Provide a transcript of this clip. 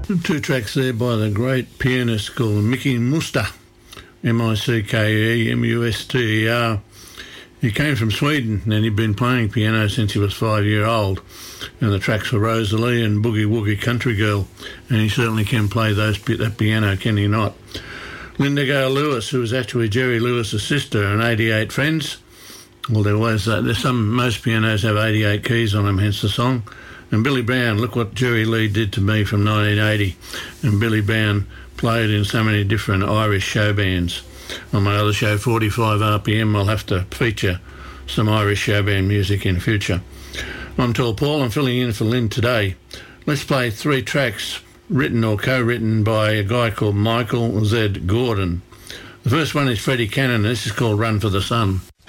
Two tracks there by the great pianist called Mickey Muster, Mickemuster. He came from Sweden and he'd been playing piano since he was 5 years old. And the tracks were Rosalie and Boogie Woogie Country Girl. And he certainly can play that piano, can he not? Linda Gale Lewis, who was actually Jerry Lewis's sister, and 88 Friends. Well, most pianos have 88 keys on them, hence the song. And Billy Brown, look what Jerry Lee did to me from 1980. And Billy Brown played in so many different Irish show bands. On my other show, 45 RPM, I'll have to feature some Irish show band music in future. I'm Tall Paul, I'm filling in for Lynn today. Let's play three tracks written or co-written by a guy called Michael Z. Gordon. The first one is Freddie Cannon, this is called Run for the Sun.